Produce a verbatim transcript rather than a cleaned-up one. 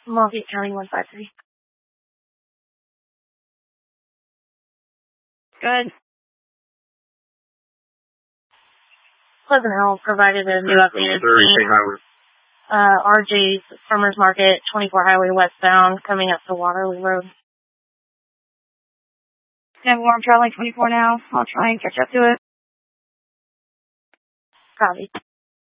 Lafayette County one five three. Good. Pleasant Hill provided a new updated highway. uh, R J's Farmers Market, twenty-four Highway westbound, coming up to Waterloo Road. ten four, I'm traveling twenty-four now. I'll try and catch up to it. Copy.